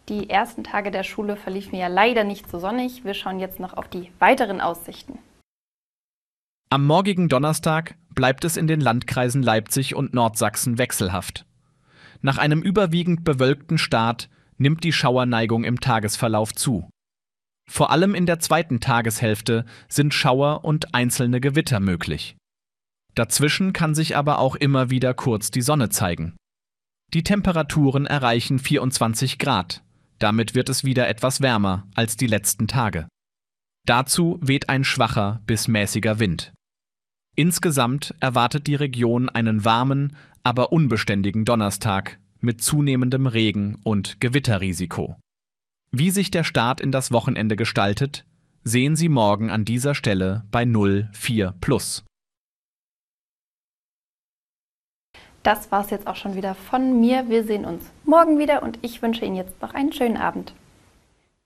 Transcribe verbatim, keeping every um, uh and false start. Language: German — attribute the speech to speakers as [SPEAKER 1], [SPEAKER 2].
[SPEAKER 1] Die ersten Tage der Schule verliefen ja leider nicht so sonnig. Wir schauen jetzt noch auf die weiteren Aussichten.
[SPEAKER 2] Am morgigen Donnerstag bleibt es in den Landkreisen Leipzig und Nordsachsen wechselhaft. Nach einem überwiegend bewölkten Start nimmt die Schauerneigung im Tagesverlauf zu. Vor allem in der zweiten Tageshälfte sind Schauer und einzelne Gewitter möglich. Dazwischen kann sich aber auch immer wieder kurz die Sonne zeigen. Die Temperaturen erreichen vierundzwanzig Grad. Damit wird es wieder etwas wärmer als die letzten Tage. Dazu weht ein schwacher bis mäßiger Wind. Insgesamt erwartet die Region einen warmen, aber unbeständigen Donnerstag mit zunehmendem Regen- und Gewitterrisiko. Wie sich der Start in das Wochenende gestaltet, sehen Sie morgen an dieser Stelle bei null vier plus.
[SPEAKER 1] Das war's jetzt auch schon wieder von mir. Wir sehen uns morgen wieder und ich wünsche Ihnen jetzt noch einen schönen Abend.